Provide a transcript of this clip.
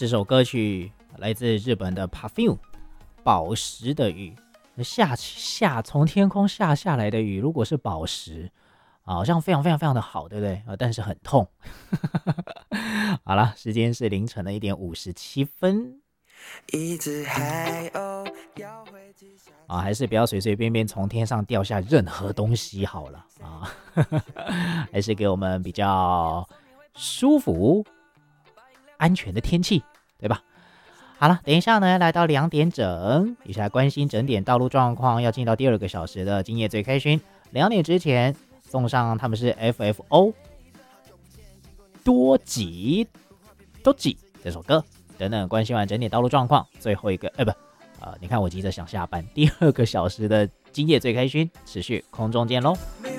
这首歌曲来自日本的 Perfume 宝石的雨，从天空下来的雨，如果是宝石，好像非常非常非常的好，对不对？但是很痛。好了，时间是凌晨的1:57。还是不要随随便便从天上掉下任何东西好了啊，还是给我们比较舒服、安全的天气，对吧？好了，等一下呢，来到2点整，以下关心整点道路状况，要进到第2个小时的今夜最开心。2点之前送上他们是 FFO 多吉这首歌，等等关心完整点道路状况，最后一个你看我急着想下班，第2个小时的今夜最开心持续空中见咯。